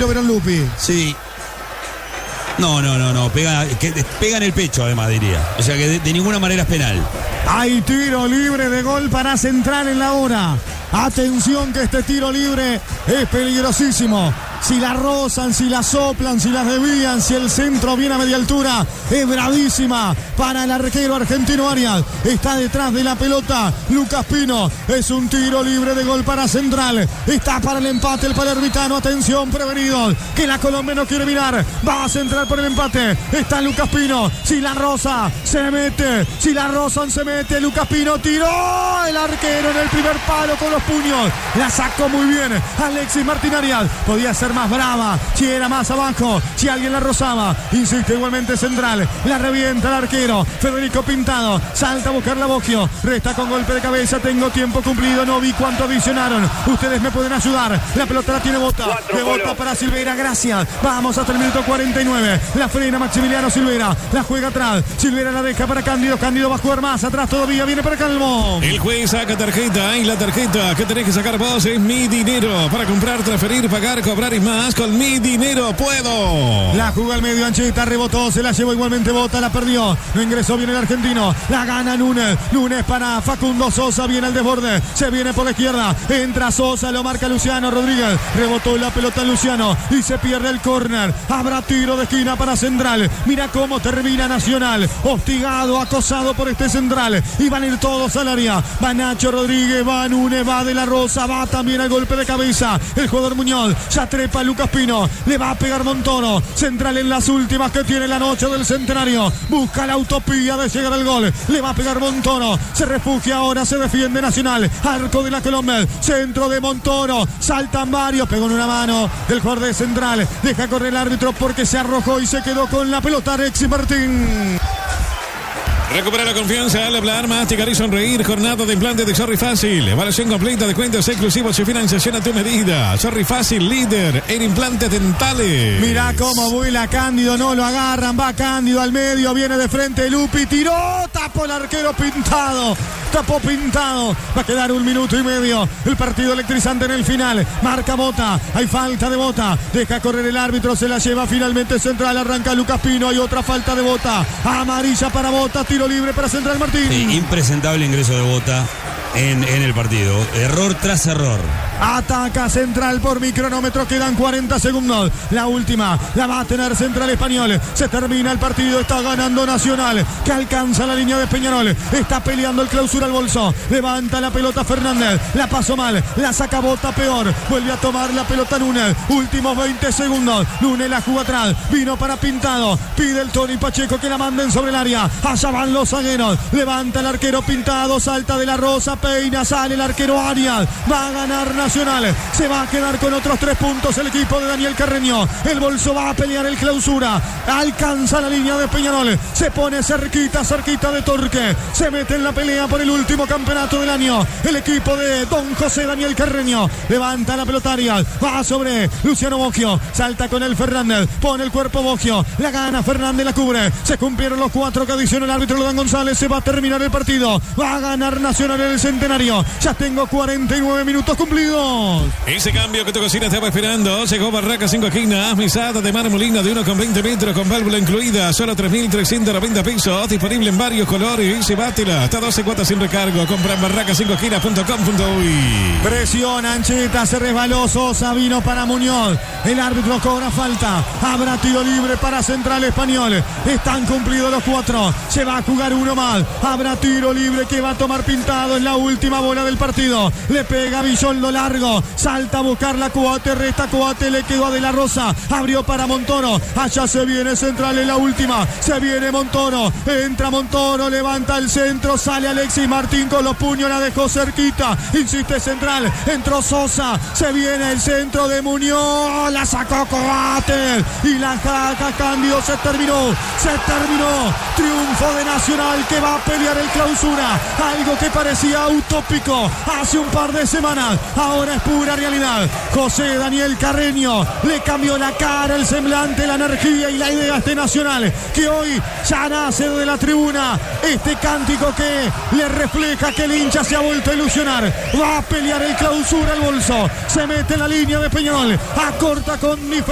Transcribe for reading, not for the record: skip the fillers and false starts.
quiero ver a Lupi. Sí. No. Pega en el pecho, además, diría. O sea que de ninguna manera es penal. Hay tiro libre de gol para Central en la hora. Atención que este tiro libre es peligrosísimo. Si la rozan, si la soplan, si las desvían, si el centro viene a media altura, es bravísima para el arquero argentino Arias. Está detrás de la pelota Lucas Pino. Es un tiro libre de gol para Central. Está para el empate el palermitano. Atención, prevenidos, que la Colombia no quiere mirar. Va a centrar por el empate. Está Lucas Pino. Si la roza, se mete. Si la rozan, se mete. Lucas Pino tiró el arquero en el primer palo con los puños. La sacó muy bien Alexis Martín Arias. Podía ser más brava si era más abajo, si alguien la rozaba. Insiste igualmente Central. La revienta el arquero Federico Pintado. Salta a buscar la Boggio. Resta con golpe de cabeza. Tengo tiempo cumplido. No vi cuánto adicionaron. Ustedes me pueden ayudar. La pelota la tiene Bota. De Bota para Silveira. Gracias. Vamos hasta el minuto 49. La frena Maximiliano Silveira. La juega atrás. Silveira la deja para Cándido. Cándido va a jugar más. Atrás todavía. Viene para Calvo. El juez saca tarjeta. Y la tarjeta que tenés que sacar vos es Mi Dinero. Para comprar, transferir, pagar, cobrar y más. Con Mi Dinero puedo. La jugó al medio Ancheta. Rebotó. Se la llevó igualmente Bota. La perdió. No ingresó bien el argentino. La gana Núñez. Núñez para Facundo Sosa. Viene al desborde. Se viene por la izquierda. Entra Sosa. Lo marca Luciano Rodríguez. Rebotó la pelota Luciano. Y se pierde el córner. Habrá tiro de esquina para Central. Mira cómo termina Nacional. Hostigado, acosado por este Central. Y van a ir todos al área. Va Nacho Rodríguez. Va Núñez. Va De la Rosa. Va también al golpe de cabeza. El jugador Muñoz. Ya trepa Lucas Pino. Le va a pegar Montoro. Central en las últimas que tiene la noche del centenario. Busca la utopía de llegar al gol. Le va a pegar Montoro. Se refugia ahora. Se defiende Nacional. Arco de la Colombia. Centro de Montoro. Saltan varios. Pegó en una mano del jugador de Central. Deja correr el árbitro porque se arrojó y se quedó con la pelota Alexis Martín. Recupera la confianza al hablar, masticar y sonreír. Jornada de implante de Sorry Fácil. Evaluación completa de cuentos exclusivos y financiación a tu medida. Sorry Fácil, líder en implantes dentales. Mirá cómo vuela Cándido. No lo agarran. Va Cándido al medio. Viene de frente Lupi. Tiró. Tapó el arquero Pintado. Tapó Pintado. Va a quedar 1 minuto y medio. El partido electrizante en el final. Marca Bota. Hay falta de Bota. Deja correr el árbitro. Se la lleva finalmente Central. Arranca Lucas Pino. Hay otra falta de Bota. Amarilla para Bota. Tiro libre para Central Martín. Sí, impresentable ingreso de Bota en el partido. Error tras error. Ataca Central por mi cronómetro. Quedan 40 segundos. La última la va a tener Central Español. Se termina el partido. Está ganando Nacional, que alcanza la línea de Peñarol. Está peleando el Clausura al bolso. Levanta la pelota Fernández. La pasó mal. La saca Bota peor. Vuelve a tomar la pelota Núñez. Últimos 20 segundos. Núñez la jugó atrás. Vino para Pintado. Pide el Tony Pacheco que la manden sobre el área. Allá van los zagueros. Levanta el arquero Pintado. Salta de la Rosa. Peina. Sale el arquero Arias. Va a ganar Nacional. Se va a quedar con otros 3 puntos el equipo de Daniel Carreño. El bolso va a pelear el Clausura. Alcanza la línea de Peñarol. Se pone cerquita de Torque. Se mete en la pelea por el último campeonato del año. El equipo de Don José Daniel Carreño. Levanta la pelotaria. Va sobre Luciano Boggio. Salta con el Fernández. Pone el cuerpo Boggio. La gana Fernández, la cubre. Se cumplieron los 4 que adicionó el árbitro Lodan González. Se va a terminar el partido. Va a ganar Nacional en el centenario. Ya tengo 49 minutos cumplidos. Ese cambio que tu cocina estaba esperando. Llegó Barraca 5 esquinas. Mesada de marmolina de 1,20 metros con válvula incluida. Solo 3.390 pesos. Disponible en varios colores. Y bátela. Hasta 12 cuotas sin recargo. Compra en barraca5esquinas.com.uy. Presiona Ancheta. Se resbaló Sosa. Vino para Muñoz. El árbitro cobra falta. Habrá tiro libre para Central Español. Están cumplidos los 4. Se va a jugar uno más. Habrá tiro libre que va a tomar Pintado en la última bola del partido. Le pega Villoldo largo. Salta a buscar la Coate. Resta Coate. Le quedó a De la Rosa. Abrió para Montoro. Allá se viene Central en la última. Se viene Montoro. Entra Montoro. Levanta el centro. Sale Alexis Martín con los puños. La dejó cerquita. Insiste Central. Entró Sosa. Se viene el centro de Muñoz. La sacó Coate. Y la jaca Cándido. Se terminó. Triunfo de Nacional que va a pelear el Clausura. Algo que parecía utópico hace un par de semanas. Ahora es pura realidad. José Daniel Carreño le cambió la cara, el semblante, la energía y la idea a este Nacional, que hoy ya nace de la tribuna. Este cántico que le refleja que el hincha se ha vuelto a ilusionar. Va a pelear el Clausura al bolso. Se mete en la línea de Peñarol. Acorta con